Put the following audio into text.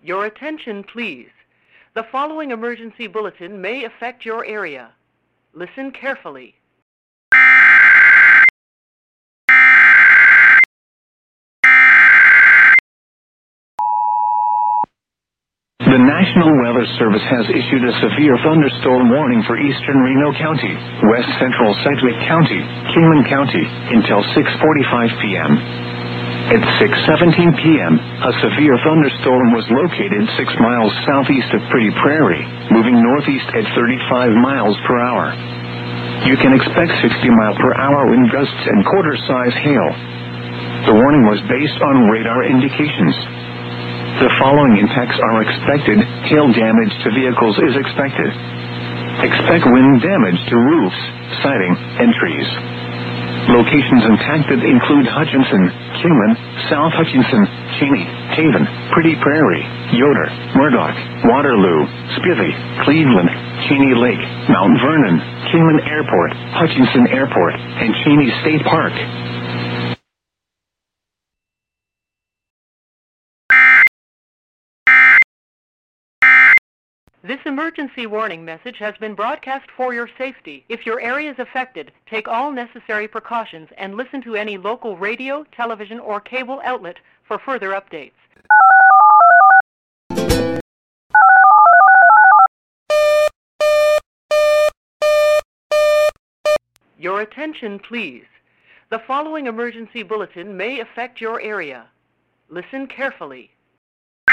Your attention, please. The following emergency bulletin may affect your area. Listen carefully. The National Weather Service has issued a severe thunderstorm warning for eastern Reno County, west central Sedgwick County, Kingman County, until 6:45 p.m. At 6:17 p.m., a severe thunderstorm was located 6 miles southeast of Pretty Prairie, moving northeast at 35 miles per hour. You can expect 60-mile-per-hour wind gusts and quarter-size hail. The warning was based on radar indications. The following impacts are expected. Hail damage to vehicles is expected. Expect wind damage to roofs, siding, and trees. Locations impacted include Hutchinson, Kingman, South Hutchinson, Cheney, Haven, Pretty Prairie, Yoder, Murdoch, Waterloo, Spivey, Cleveland, Cheney Lake, Mount Vernon, Kingman Airport, Hutchinson Airport, and Cheney State Park. This emergency warning message has been broadcast for your safety. If your area is affected, take all necessary precautions and listen to any local radio, television, or cable outlet for further updates. Your attention, please. The following emergency bulletin may affect your area. Listen carefully.